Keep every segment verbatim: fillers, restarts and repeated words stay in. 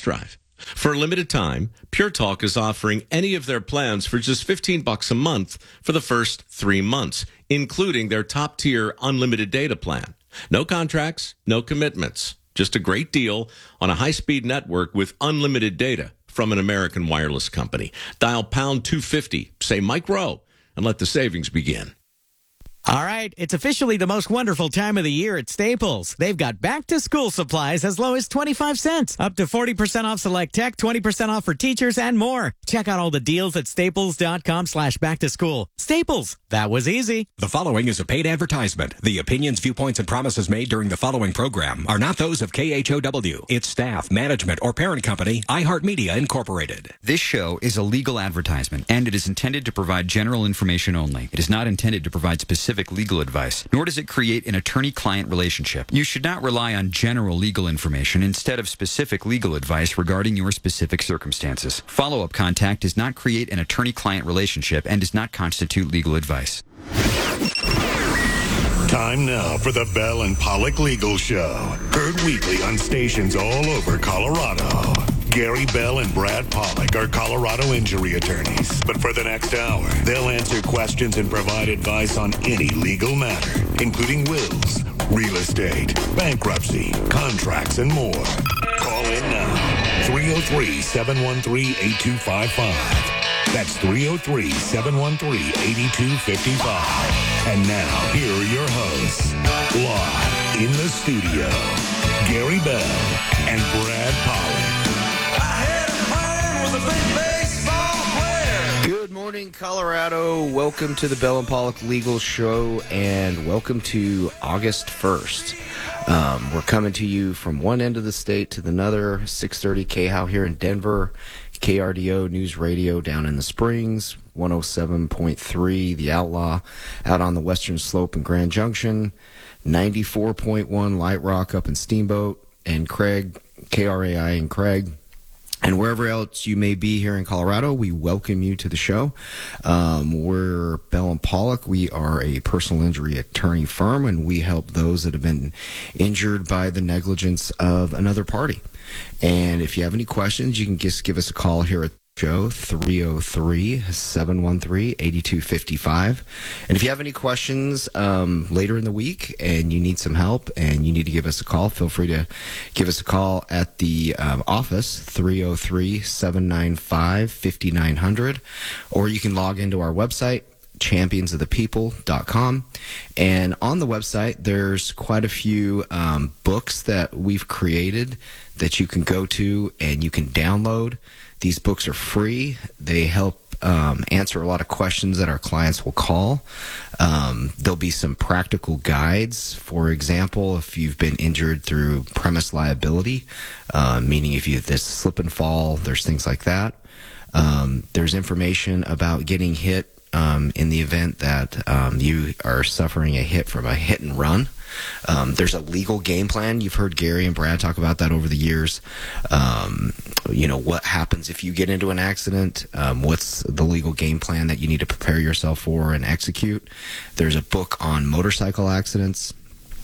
test drive. For a limited time, Pure Talk is offering any of their plans for just fifteen bucks a month for the first three months, including their top-tier unlimited data plan. No contracts, no commitments. Just a great deal on a high-speed network with unlimited data from an American wireless company. Dial pound two fifty, say Mike Rowe, and let the savings begin. All right, it's officially the most wonderful time of the year at Staples. They've got back-to-school supplies as low as twenty-five cents, up to forty percent off select tech, twenty percent off for teachers, and more. Check out all the deals at staples.com slash back-to-school. Staples, that was easy. The following is a paid advertisement. The opinions, viewpoints, and promises made during the following program are not those of K H O W, its staff, management, or parent company, iHeartMedia Incorporated. This show is a legal advertisement, and it is intended to provide general information only. It is not intended to provide specific legal advice, nor does it create an attorney-client relationship. You should not rely on general legal information instead of specific legal advice regarding your specific circumstances. Follow-up contact does not create an attorney-client relationship and does not constitute legal advice. Time now for the Bell and Pollock Legal Show. Heard weekly on stations all over Colorado. Gary Bell and Brad Pollock are Colorado injury attorneys. But for the next hour, they'll answer questions and provide advice on any legal matter, including wills, real estate, bankruptcy, contracts, and more. Call in now. three oh three, seven one three, eight two five five. That's three oh three, seven one three, eight two five five. And now, here are your hosts, live in the studio, Gary Bell and Brad Pollock. Good morning, Colorado. Welcome to the Bell and Pollock Legal Show, and welcome to August first. Um, we're coming to you from one end of the state to the other, six thirty K H O W here in Denver, K R D O News Radio down in the Springs, one oh seven point three The Outlaw out on the Western Slope in Grand Junction, ninety-four point one Light Rock up in Steamboat, and Craig, K R A I in Craig. And wherever else you may be here in Colorado, we welcome you to the show. Um, we're Bell and Pollock. We are a personal injury attorney firm, and we help those that have been injured by the negligence of another party. And if you have any questions, you can just give us a call here at the show, three oh three, seven one three, eight two five five. And if you have any questions um, later in the week and you need some help and you need to give us a call, feel free to give us a call at the um, office, three oh three, seven nine five, five nine zero zero, or you can log into our website, champions of the people dot com. And on the website, there's quite a few um, books that we've created that you can go to and you can download. These books are free. They help um, answer a lot of questions that our clients will call. Um, there'll be some practical guides. For example, if you've been injured through premise liability, uh, meaning if you have this slip and fall, there's things like that. Um, there's information about getting hit um, in the event that um, you are suffering a hit from a hit and run. Um, there's a legal game plan. You've heard Gary and Brad talk about that over the years. Um, you know, what happens if you get into an accident? Um, what's the legal game plan that you need to prepare yourself for and execute? There's a book on motorcycle accidents,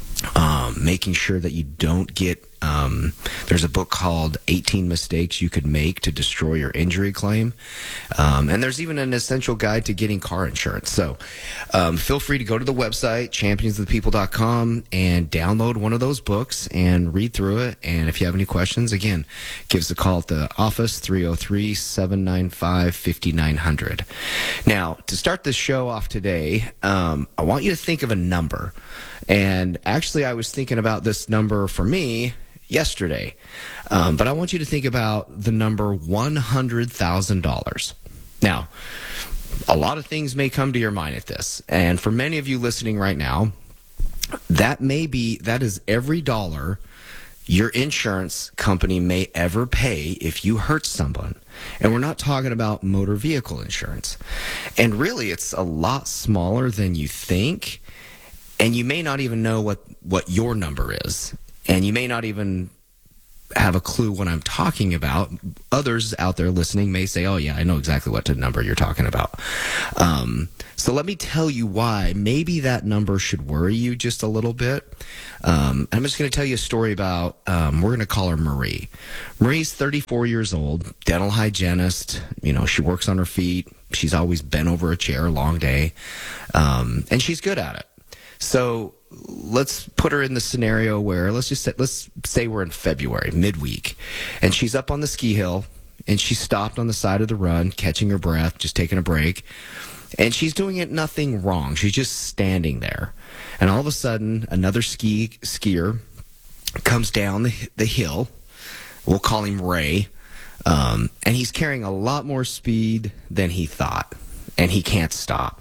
um, making sure that you don't get Um, there's a book called eighteen Mistakes You Could Make to Destroy Your Injury Claim. Um, and there's even an essential guide to getting car insurance. So um, feel free to go to the website, champions of the people dot com, and download one of those books and read through it. And if you have any questions, again, give us a call at the office, three oh three, seven nine five, five nine zero zero. Now, to start this show off today, um, I want you to think of a number. And actually, I was thinking about this number for me yesterday. Um, but I want you to think about the number one hundred thousand dollars. Now, a lot of things may come to your mind at this. And for many of you listening right now, that may be, that is every dollar your insurance company may ever pay if you hurt someone. And we're not talking about motor vehicle insurance. And really, it's a lot smaller than you think. And you may not even know what, what your number is. And you may not even have a clue what I'm talking about, others out there listening may say, oh, yeah, I know exactly what number you're talking about. Um, so let me tell you why maybe that number should worry you just a little bit. Um, I'm just going to tell you a story about, um, we're going to call her Marie. Marie's thirty-four years old, dental hygienist. You know, she works on her feet. She's always bent over a chair, long day. Um, and she's good at it. So let's put her in the scenario where let's just say, let's say we're in February, midweek, and she's up on the ski hill and she stopped on the side of the run, catching her breath, just taking a break. And she's doing it nothing wrong. She's just standing there. And all of a sudden, another ski skier comes down the, the hill. We'll call him Ray. Um, and he's carrying a lot more speed than he thought. And he can't stop.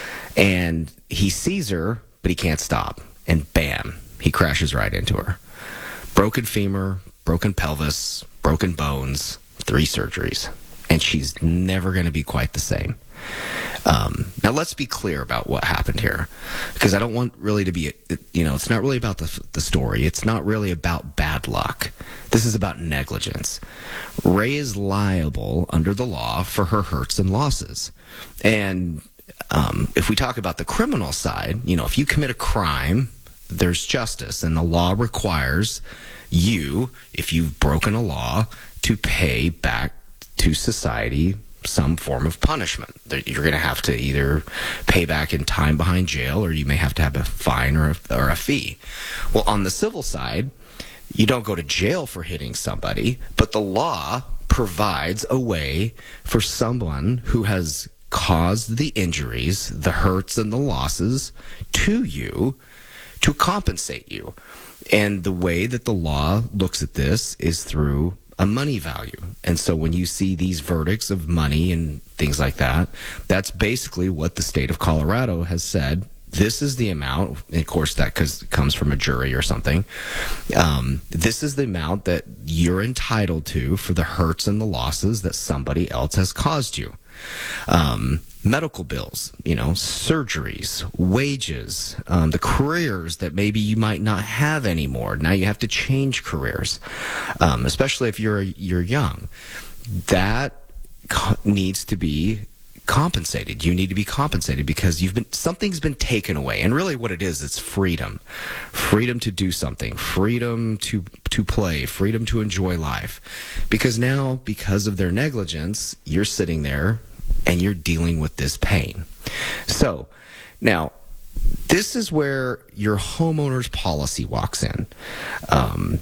And he sees her, but he can't stop. And bam, he crashes right into her. Broken femur, broken pelvis, broken bones, three surgeries. And she's never going to be quite the same. Um, now, let's be clear about what happened here, because I don't want really to be, you know, it's not really about the, the story. It's not really about bad luck. This is about negligence. Ray is liable under the law for her hurts and losses. And um, if we talk about the criminal side, you know, if you commit a crime, there's justice, and the law requires you, if you've broken a law, to pay back to society some form of punishment. You're going to have to either pay back in time behind jail, or you may have to have a fine or a, or a fee. Well, on the civil side, you don't go to jail for hitting somebody, but the law provides a way for someone who has caused the injuries, the hurts and the losses to you to compensate you. And the way that the law looks at this is through a money value. And so when you see these verdicts of money and things like that, that's basically what the state of Colorado has said. This is the amount, and of course that cause, comes from a jury or something. Um, this is the amount that you're entitled to for the hurts and the losses that somebody else has caused you. Um, medical bills, you know, surgeries, wages, um, the careers that maybe you might not have anymore. Now you have to change careers, um, especially if you're you're young. That co- needs to be compensated. You need to be compensated because you've been something's been taken away. And really what it is, it's freedom. Freedom to do something, freedom to to play, freedom to enjoy life. Because now, because of their negligence, you're sitting there and you're dealing with this pain. So, now, this is where your homeowner's policy walks in. Um,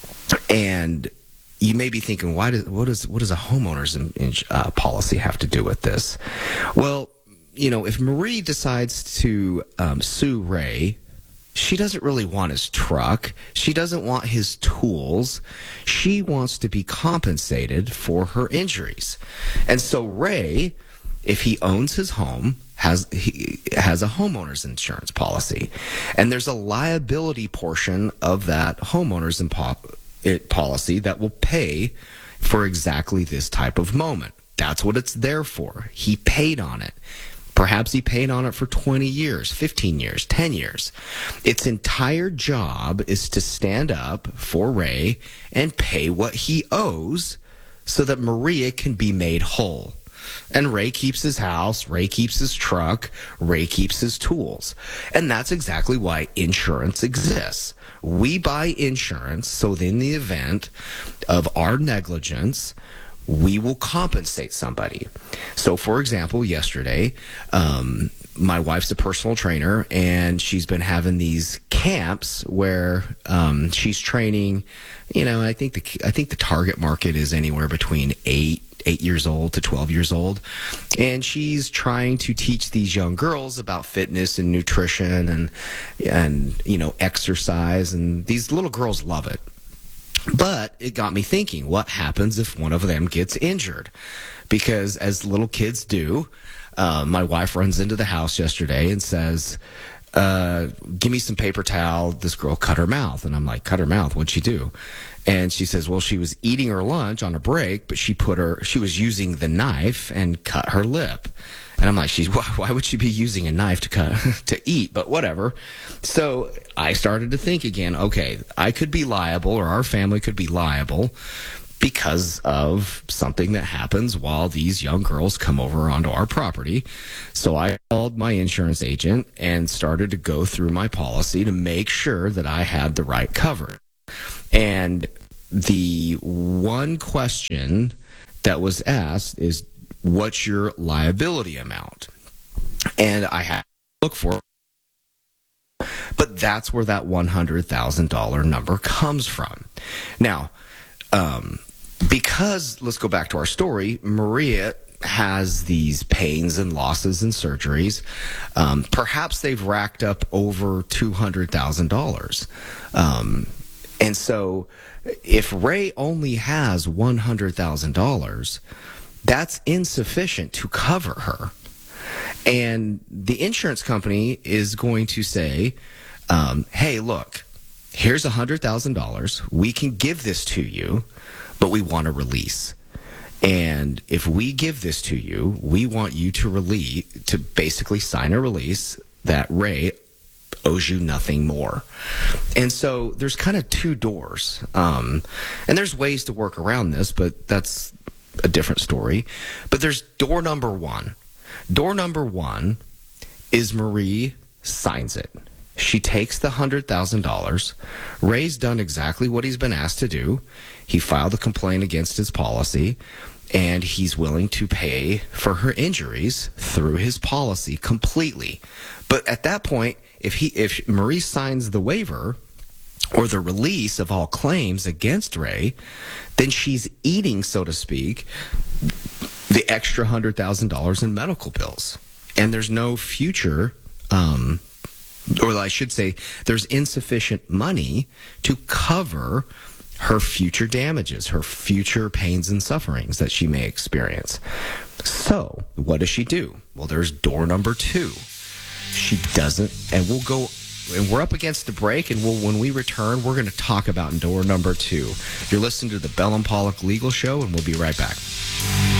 and you may be thinking, why does what does what does a homeowner's in, in, uh, policy have to do with this? Well, you know, if Marie decides to um, sue Ray, she doesn't really want his truck. She doesn't want his tools. She wants to be compensated for her injuries. And so Ray, if he owns his home, has he has a homeowner's insurance policy, and there's a liability portion of that homeowner's impo- it policy that will pay for exactly this type of moment. That's what it's there for. He paid on it. Perhaps he paid on it for twenty years, fifteen years, ten years. Its entire job is to stand up for Ray and pay what he owes so that Maria can be made whole. And Ray keeps his house, Ray keeps his truck, Ray keeps his tools. And that's exactly why insurance exists. We buy insurance so that in the event of our negligence, we will compensate somebody. So, for example, yesterday, um, my wife's a personal trainer, and she's been having these camps where um, she's training. You know, I think the I think the target market is anywhere between eight. eight years old to twelve years old. And she's trying to teach these young girls about fitness and nutrition and, and, you know, exercise. And these little girls love it. But it got me thinking, what happens if one of them gets injured? Because as little kids do, uh, my wife runs into the house yesterday and says, uh, give me some paper towel. This girl cut her mouth. And I'm like, cut her mouth? What'd she do? And she says, well, she was eating her lunch on a break, but she put her, she was using the knife and cut her lip. And I'm like, she's why, why would she be using a knife to cut to eat? But whatever. So I started to think again, okay, I could be liable, or our family could be liable, because of something that happens while these young girls come over onto our property. So I called my insurance agent and started to go through my policy to make sure that I had the right coverage. And the one question that was asked is, what's your liability amount? And I had to look for it. But that's where that one hundred thousand dollars number comes from. Now, um, because, let's go back to our story, Maria has these pains and losses and surgeries. Um, perhaps they've racked up over two hundred thousand dollars. Um, and so if Ray only has one hundred thousand dollars, that's insufficient to cover her. And the insurance company is going to say, um, hey, look, here's one hundred thousand dollars. We can give this to you, but we want a release. And if we give this to you, we want you to release, to basically sign a release that Ray owes you nothing more. And so there's kind of two doors. Um, and there's ways to work around this, but that's a different story. But there's door number one. Door number one is Marie signs it. She takes the one hundred thousand dollars. Ray's done exactly what he's been asked to do. He filed a complaint against his policy, and he's willing to pay for her injuries through his policy completely. But at that point, if he if Marie signs the waiver or the release of all claims against Ray, then she's eating, so to speak, the extra one hundred thousand dollars in medical bills. And there's no future, um, or I should say, there's insufficient money to cover her future damages, her future pains and sufferings that she may experience. So what does she do? Well, there's door number two. She doesn't, and we'll go, and we're up against the break, and we'll, when we return, we're going to talk about door number two. You're listening to the Bell and Pollock Legal Show, and we'll be right back.